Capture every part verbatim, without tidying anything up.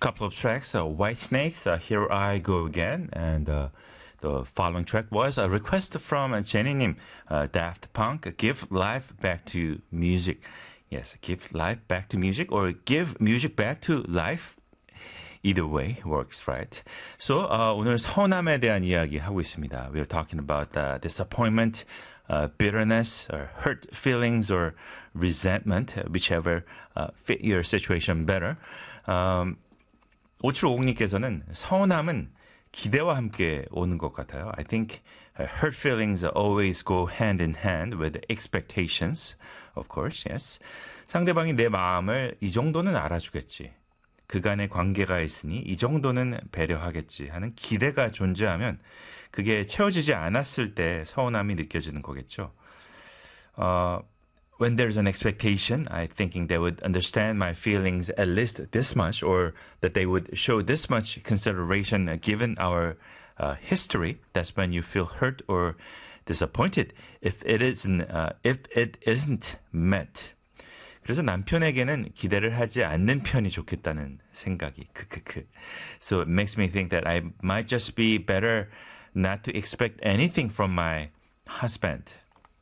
couple of tracks, uh, White Snakes, uh, Here I Go Again, and uh, the following track was a request from Jenny-님, uh, Daft Punk, Give Life Back to Music. Yes, give life back to music or give music back to life. Either way works, right? So uh, 오늘 서운함에 대한 이야기 하고 있습니다. We're talking about uh, disappointment, uh, bitterness, or hurt feelings, or resentment, whichever uh, fit your situation better. Um, 오칠오공님께서는 서운함은 기대와 함께 오는 것 같아요. I think uh, hurt feelings always go hand in hand with expectations. Of course, yes. 상대방이 내 마음을 이 정도는 알아주겠지. 그간의 관계가 있으니 이 정도는 배려하겠지 하는 기대가 존재하면 그게 채워지지 않았을 때 서운함이 느껴지는 거겠죠. Uh, when there's an expectation, I'm thinking they would understand my feelings at least this much, or that they would show this much consideration given our uh, history. That's when you feel hurt or disappointed if it isn't uh, if it isn't met. 그래서 남편에게는 기대를 하지 않는 편이 좋겠다는 생각이 크크크. So it makes me think that I might just be better not to expect anything from my husband.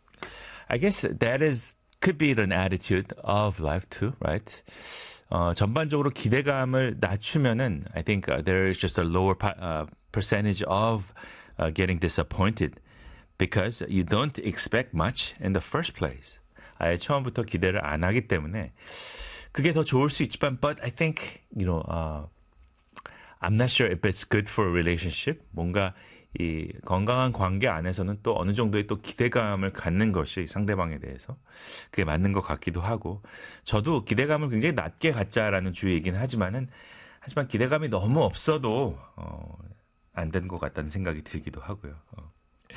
I guess that is could be an attitude of life too, right? 어, 전반적으로 기대감을 낮추면은 I think uh, there is just a lower uh, percentage of uh, getting disappointed because you don't expect much in the first place. 아예 처음부터 기대를 안 하기 때문에 그게 더 좋을 수 있지만 but I think, you know, uh, I'm not sure if it's good for a relationship. 뭔가 이 건강한 관계 안에서는 또 어느 정도의 또 기대감을 갖는 것이 상대방에 대해서 그게 맞는 것 같기도 하고 저도 기대감을 굉장히 낮게 갖자라는 주의이긴 하지만은 하지만 기대감이 너무 없어도 어, 안 된 것 같다는 생각이 들기도 하고요. 어.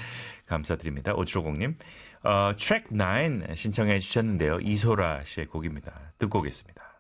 감사드립니다. 오칠오공님. 어, 트랙 나인 신청해 주셨는데요. 이소라 씨의 곡입니다. 듣고 오겠습니다.